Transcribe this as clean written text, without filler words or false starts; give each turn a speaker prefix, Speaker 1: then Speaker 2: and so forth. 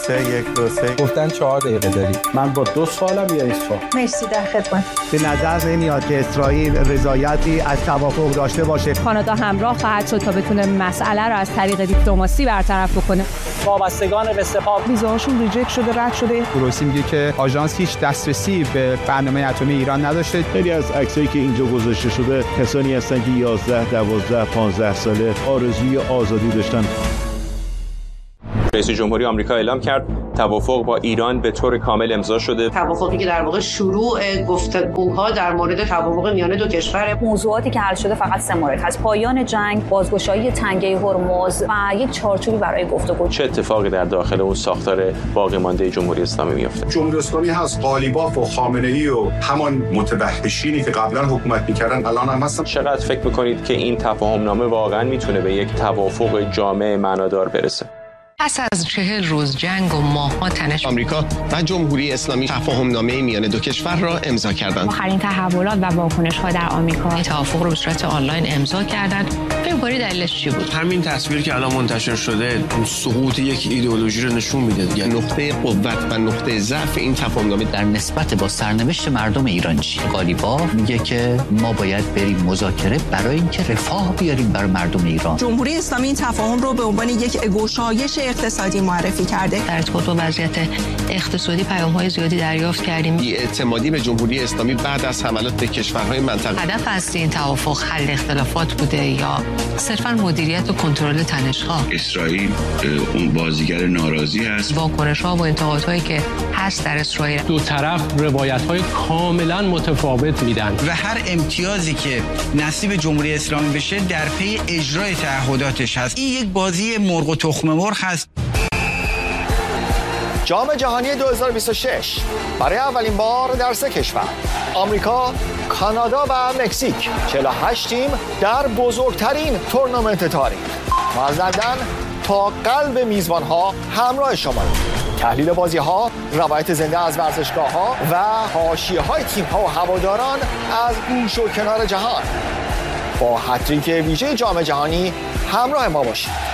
Speaker 1: 3 1 2 3
Speaker 2: گفتن 4 دقیقه داری.
Speaker 3: من با 2 سوالم یا 1 سوال؟
Speaker 4: مرسی، در خدمت.
Speaker 1: به نظر نمیاد که اسرائیل رضایتی از توافق داشته باشه.
Speaker 5: کانادا همراه خواهد شد تا بتونه مسئله رو از طریق دیپلماسی برطرف بکنه.
Speaker 3: وابستگان به سپاه
Speaker 2: ویزاشون ریجکت شده، رد شده.
Speaker 6: روسی میگه که آژانس هیچ دسترسی به برنامه اتمی ایران نداشته.
Speaker 7: خیلی از عکسایی که اینجا گذاشته شده کسانی هستن که 11 12 15 ساله آرزوی آزادی داشتن.
Speaker 8: رئیس جمهوری آمریکا اعلام کرد توافق با ایران به طور کامل امضا شده.
Speaker 9: توافقی که در واقع شروع گفتگوها در مورد توافق میان دو کشور.
Speaker 10: موضوعاتی که حل شده فقط 3 مورد هست: پایان جنگ، بازگشایی تنگه هرمز و یک چارچوبی برای گفتگو.
Speaker 8: چه اتفاقی در داخل اون ساختار باقی مانده جمهوری اسلامی میفته؟
Speaker 11: جمهوری اسلامی هست، قالیباف و خامنه‌ای و همان متوحشینی که قبلا حکومت می‌کردن الان هم هستن.
Speaker 8: چقدر فکر می‌کنید که این تفاهم نامه واقعا میتونه به یک توافق جامع معنادار برسه؟
Speaker 12: پس از 40 روز جنگ و ماه‌ها تنش،
Speaker 13: آمریکا و جمهوری اسلامی تفاهم‌نامه میان دو کشور را امضا کردند.
Speaker 14: آخرین تحولات و واکنش‌ها در آمریکا
Speaker 12: این توافق رو به صورت آنلاین امضا کردند. فکر کنید دلیلش چی بود؟
Speaker 15: همین تصویر که الان منتشر شده سقوط یک ایدئولوژی رو نشون میده دیگه.
Speaker 13: نقطه قوت و نقطه ضعف این تفاهم‌نامه
Speaker 16: در نسبت با سرنوشت مردم ایران چیه؟ قالیباف میگه که ما باید بریم مذاکره برای اینکه رفاه بیاریم برای مردم ایران.
Speaker 17: جمهوری اسلامی این تفاهم رو به عنوان یک اگوشایش اقتصادی معرفی کرده.
Speaker 12: در ارتباط با وضعیت اقتصادی پیام‌های زیادی دریافت کردیم.
Speaker 13: بی‌اعتمادی به جمهوری اسلامی بعد از حملات به کشورهای منطقه.
Speaker 12: هدف اصلی این توافق حل اختلافات بوده یا صرفاً مدیریت و کنترل تنش‌ها؟
Speaker 18: اسرائیل اون بازیگر ناراضی هست.
Speaker 12: واکنش‌ها و انتقادهایی که هست در اسرائیل،
Speaker 19: دو طرف روایت‌های کاملاً متفاوت میدن
Speaker 20: و هر امتیازی که نصیب جمهوری اسلامی بشه در پی اجرای تعهداتش هست. این یک بازی مرغ و تخم مرغ هست.
Speaker 6: جام جهانی 2026 برای اولین بار در 3 کشور: آمریکا، کانادا و مکزیک. 48 تیم در بزرگترین تورنمنت تاریخ. ما از لندن تا قلب میزبان‌ها همراه شما. تحلیل بازی‌ها، روایت زنده از ورزشگاه‌ها و حاشیه‌های تیم‌ها و هواداران از گوش و کنار جهان. با هتریک ویژه جام جهانی همراه ما باشید.